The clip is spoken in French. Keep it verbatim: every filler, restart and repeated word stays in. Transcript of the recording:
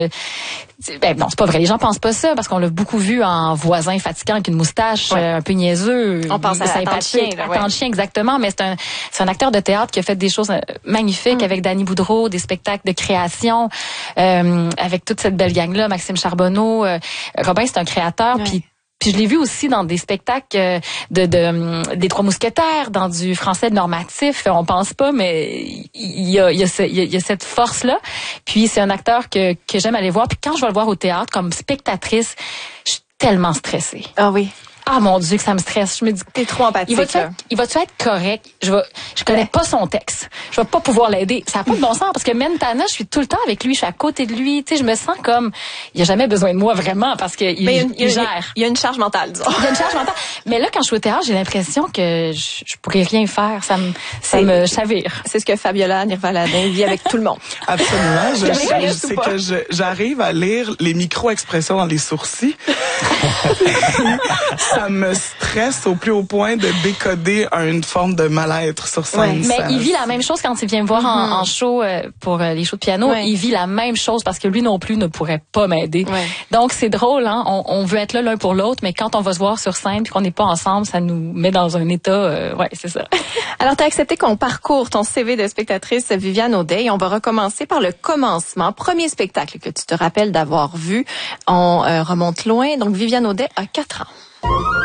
Ben non, c'est pas vrai. Les gens pensent pas ça parce qu'on l'a beaucoup vu en voisin fatigant avec une moustache ouais. euh, un peu niaiseux. On pense à Attends de chien, là, ouais. Attends de chien, exactement. Mais c'est un, c'est un acteur de théâtre qui a fait des choses magnifiques mm. avec Danny Boudreau, des spectacles de création, euh, avec toute cette belle gang-là, Maxime Charbonneau. Euh, Robin, c'est un créateur, ouais. puis Puis je l'ai vu aussi dans des spectacles de, de des Trois Mousquetaires, dans du français normatif. On pense pas, mais il y a, il y a, ce, il y a cette force-là. Puis c'est un acteur que, que j'aime aller voir. Puis quand je vais le voir au théâtre, comme spectatrice, je suis tellement stressée. Ah oui. Ah mon Dieu que ça me stresse. Je me dis t'es trop empathique. Il va-tu être, il va-tu être correct? Je vais, je connais pas son texte. Je vais pas pouvoir l'aider. Ça n'a pas de bon sens parce que Mentana, je suis tout le temps avec lui, je suis à côté de lui. Tu sais, je me sens comme il a jamais besoin de moi vraiment parce que il, il, il, il gère. Il y a une charge mentale, disons. Il y a une charge mentale. Mais là, quand je suis au théâtre, j'ai l'impression que je, je pourrais rien faire. Ça me, ça c'est, me chavire. C'est ce que Fabiola Nirvaladin vit avec tout le monde. Absolument. Je, je, je, c'est que je, j'arrive à lire les micro-expressions dans les sourcils. Ça me stresse au plus haut point de décoder une forme de mal-être sur scène. Ouais, mais ça, il vit la même chose quand il vient me voir mm-hmm. en, en show euh, pour euh, les shows de piano. Ouais. Il vit la même chose parce que lui non plus ne pourrait pas m'aider. Ouais. Donc c'est drôle, hein. On, on veut être là l'un pour l'autre, mais quand on va se voir sur scène puis qu'on n'est pas ensemble, ça nous met dans un état. Euh, ouais, c'est ça. Alors t'as accepté qu'on parcourt ton C V de spectatrice Viviane Audet. On va recommencer par le commencement. Premier spectacle que tu te rappelles d'avoir vu. On euh, remonte loin. Donc Viviane Audet a quatre ans.